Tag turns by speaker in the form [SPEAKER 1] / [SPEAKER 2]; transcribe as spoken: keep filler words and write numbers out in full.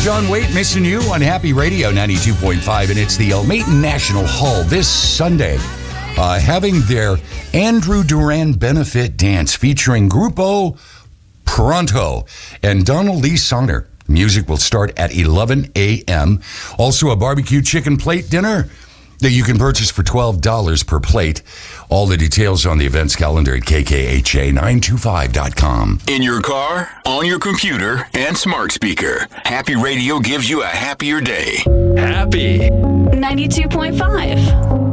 [SPEAKER 1] John Waite missing you on Happy Radio ninety-two point five, and it's the Almaden National Hall this Sunday, uh, having their Andrew Duran benefit dance featuring Grupo Pronto and Donald Lee Sonner. Music will start at eleven a.m. Also, a barbecue chicken plate dinner that you can purchase for twelve dollars per plate. All the details on the events calendar at K K H A nine two five dot com.
[SPEAKER 2] In your car, on your computer, and smart speaker, Happy Radio gives you a happier day. Happy
[SPEAKER 3] ninety-two point five.